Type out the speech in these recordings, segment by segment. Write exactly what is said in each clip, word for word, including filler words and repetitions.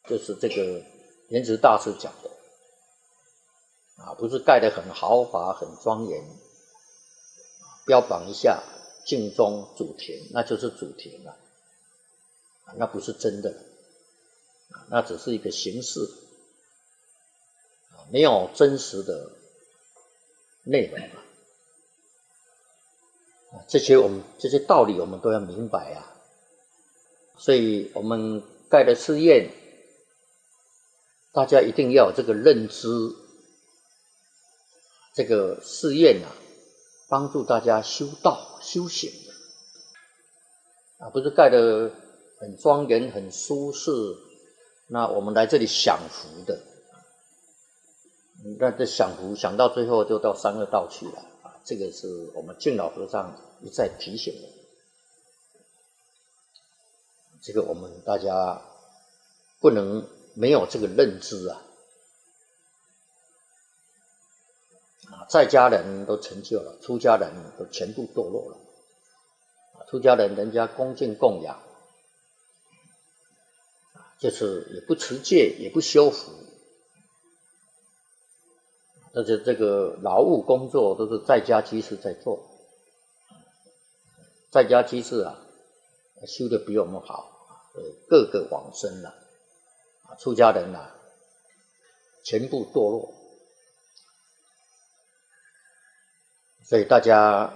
就是这个莲池大师讲的啊，不是盖得很豪华、很庄严，标榜一下净宗祖庭，那就是祖庭了，那不是真的，那只是一个形式，没有真实的内容啊。这些我们这些道理我们都要明白啊，所以我们盖的寺院，大家一定要有这个认知，这个寺院啊，帮助大家修道修行的啊，不是盖得很庄严很舒适，那我们来这里享福的，那这享福想到最后就到三恶道去了啊，这个是我们净老和尚一再提醒的，这个我们大家不能没有这个认知啊！啊，在家人都成就了，出家人都全部堕落了。出家人人家恭敬供养，就是也不持戒，也不修福，而且这个劳务工作都是在家居士在做，在家居士啊，修得比我们好。各个往生了，出家人啊，全部堕落，所以大家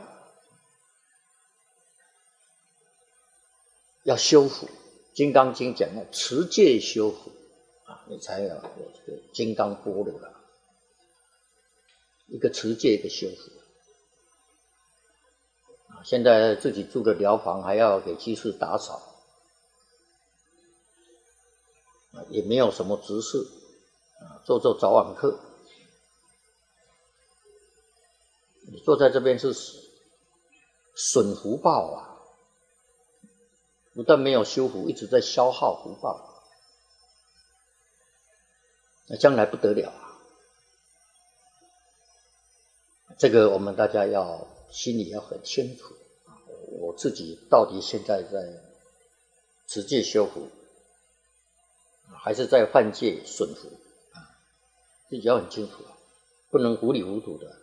要修福。《金刚经》讲的持戒修福啊，你才有这个金刚般若了。一个持戒，一个修福。啊，现在自己住的寮房还要给居士打扫。也没有什么执事，做做早晚课。你坐在这边是损福报啊，不但没有修福，一直在消耗福报，那将来不得了啊！这个我们大家要心里要很清楚。我自己到底现在在持戒修福，还是在犯戒损福啊？自己要很清楚，不能糊里糊涂的。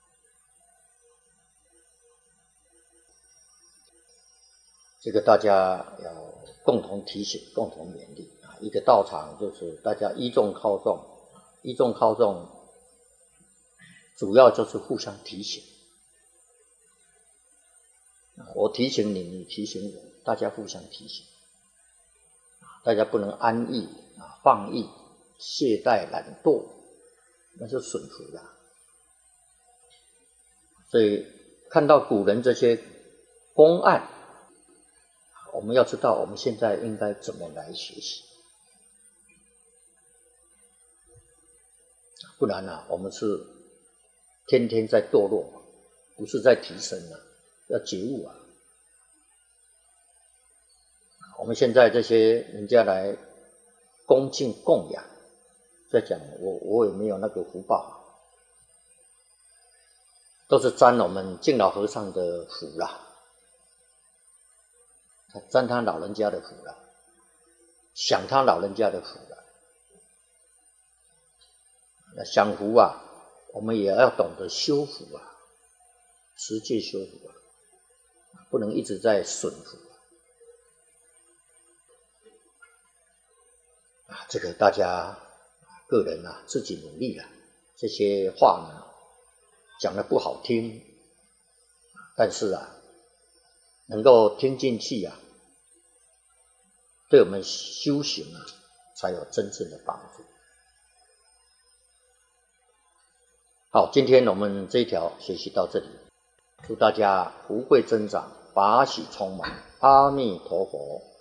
这个大家要共同提醒，共同勉励啊！一个道场就是大家依众靠众，依众靠众，主要就是互相提醒。我提醒你，你提醒我，大家互相提醒。大家不能安逸啊，放逸、懈怠、懒惰，那是损福的。所以看到古人这些公案，我们要知道我们现在应该怎么来学习，不然啊，我们是天天在堕落，不是在提升啊，要觉悟啊。我们现在这些人家来恭敬供养，在讲我我也没有那个福报，都是沾我们净老和尚的福啦，沾他老人家的福啦，享他老人家的福啦。那享福啊，我们也要懂得修福啊，持戒修福啊，不能一直在损福。啊，这个大家个人啊自己努力了。这些话呢讲得不好听，但是啊能够听进去啊，对我们修行啊才有真正的帮助。好，今天我们这一条学习到这里，祝大家福慧增长，法喜充满，阿弥陀佛。